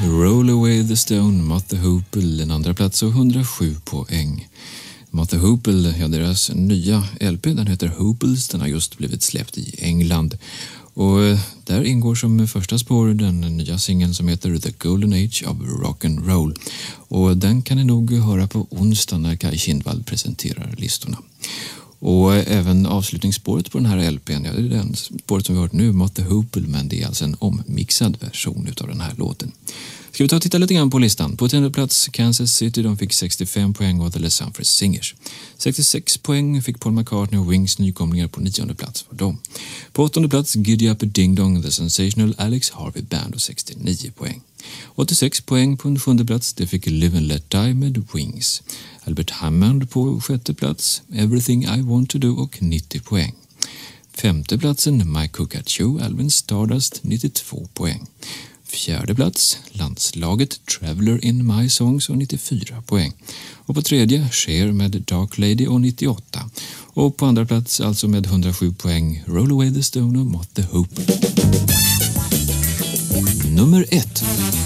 Roll Away the Stone, Mother Hoople, en andra plats och 107 poäng. Mother Hoople, ja, deras nya LP, den heter Hooples, den har just blivit släppt i England. Och där ingår som första spår den nya singeln som heter The Golden Age of Rock and Roll. Och den kan ni nog höra på onsdag när Kai Kindvall presenterar listorna. Och även avslutningsspåret på den här LPn, ja, det är den spåret som vi har hört nu, Mother Hoople, men det är alltså en ommixad version av den här låten. Ska vi ta och titta lite grann på listan. På 10:e plats Kansas City, de fick 65 poäng av The Les Humphreys Singers. 66 poäng fick Paul McCartney och Wings, nykomlingar på 9:e plats för dem. På 8:e plats Giddy Up Ding Dong, The Sensational Alex Harvey Band och 69 poäng. 86 poäng på en 7:e plats, det fick Live and Let Die med Wings. Albert Hammond på 6:e plats, Everything I Want To Do och 90 poäng. 5:e platsen Mike Cucaccio, Alvin Stardust, 92 poäng. 4:e plats, landslaget Traveller in My Songs och 94 poäng. Och på 3:e, Cher med Dark Lady och 98. Och på 2:a plats, alltså med 107 poäng, Roll Away the Stone och Mother Hoople. Nummer 1.